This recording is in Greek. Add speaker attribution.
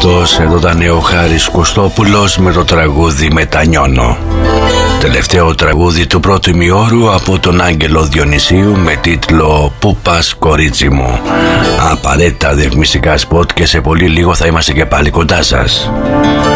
Speaker 1: αυτός εδώ ήταν ο Χάρης Κωστόπουλος με το τραγούδι «Μετανιώνω». Τελευταίο τραγούδι του πρώτου ημιώρου από τον Άγγελο Διονυσίου με τίτλο «Πού πας κορίτσι μου». Απαραίτητα διαφημιστικά σποτ και σε πολύ λίγο θα είμαστε και πάλι κοντά σας.